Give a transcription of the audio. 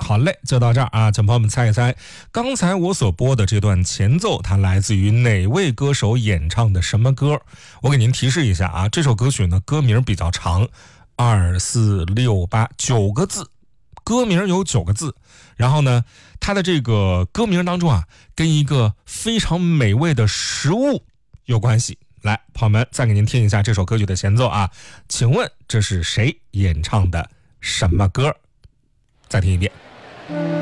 好嘞，就到这儿啊，请朋友们猜一猜，刚才我所播的这段前奏，它来自于哪位歌手演唱的什么歌？我给您提示一下啊，这首歌曲呢，歌名比较长，2、4、6、8， 9个字，歌名有9个字。然后呢，它的这个歌名当中啊，跟一个非常美味的食物有关系。来，朋友们，再给您听一下这首歌曲的前奏啊，请问这是谁演唱的什么歌？再听一遍。